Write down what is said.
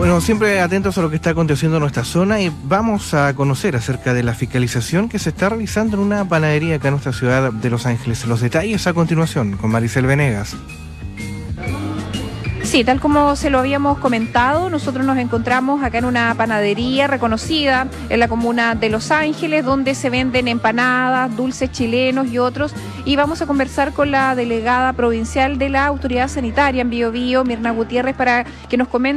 Bueno, siempre atentos a lo que está aconteciendo en nuestra zona y vamos a conocer acerca de la fiscalización que se está realizando en una panadería acá en nuestra ciudad de Los Ángeles. Los detalles a continuación con Maricel Venegas. Sí, tal como se lo habíamos comentado, nosotros nos encontramos acá en una panadería reconocida en la comuna de Los Ángeles, donde se venden empanadas, dulces chilenos y otros. Y vamos a conversar con la delegada provincial de la Autoridad Sanitaria en Biobío, Mirna Gutiérrez, para que nos comente